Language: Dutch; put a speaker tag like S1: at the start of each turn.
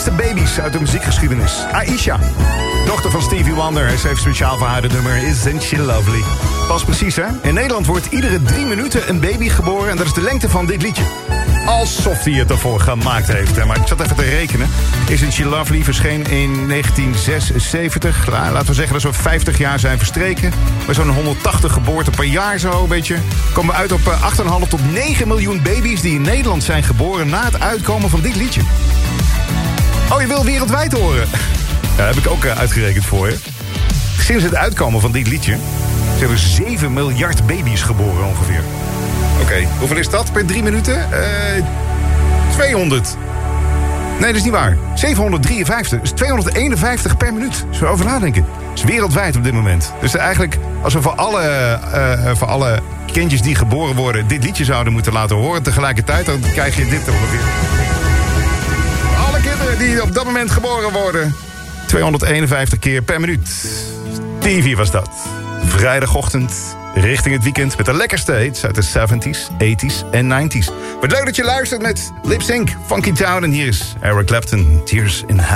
S1: mooiste baby's uit de muziekgeschiedenis. Aisha, dochter van Stevie Wonder. Hij schreef speciaal voor haar de nummer Isn't She Lovely. Pas precies, hè? In Nederland wordt iedere 3 minuten een baby geboren. En dat is de lengte van dit liedje. Alsof hij het ervoor gemaakt heeft. Hè? Maar ik zat even te rekenen. Isn't She Lovely verscheen in 1976. Laten we zeggen dat zo'n 50 jaar zijn verstreken. Bij zo'n 180 geboorten per jaar zo een beetje. Komen we uit op 8,5 tot 9 miljoen baby's die in Nederland zijn geboren na het uitkomen van dit liedje. Oh, je wil wereldwijd horen? Ja, dat heb ik ook uitgerekend voor je. Sinds het uitkomen van dit liedje zijn er 7 miljard baby's geboren ongeveer. Oké, hoeveel is dat per 3 minuten? 200. Nee, dat is niet waar. 753. Dus 251 per minuut. Als we over nadenken. Dat is wereldwijd op dit moment. Dus eigenlijk, als we voor alle kindjes die geboren worden dit liedje zouden moeten laten horen tegelijkertijd, dan krijg je dit ongeveer. Alle kinderen die op dat moment geboren worden. 251 keer per minuut. TV was dat. Vrijdagochtend richting het weekend met de lekkerste hits uit de 70s, 80s en 90s. Wat leuk dat je luistert met Lip Sync, Funky Town. En hier is Eric Clapton, Tears in Heaven.